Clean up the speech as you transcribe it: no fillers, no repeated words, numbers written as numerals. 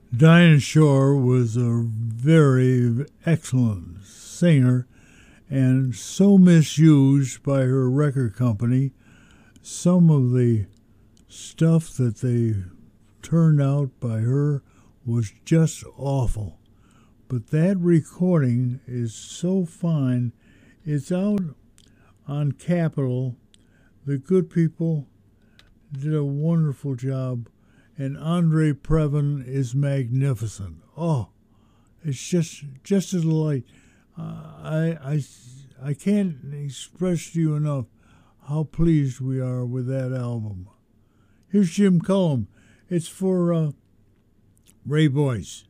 Dinah Shore was a very excellent singer and so misused by her record company. Some of the stuff that they turned out by her was just awful. But that recording is so fine. It's out on Capitol. The good people did a wonderful job, and Andre Previn is magnificent. Oh, it's just a delight. I can't express to you enough how pleased we are with that album. Here's Jim Cullum. It's for Ray Boyce.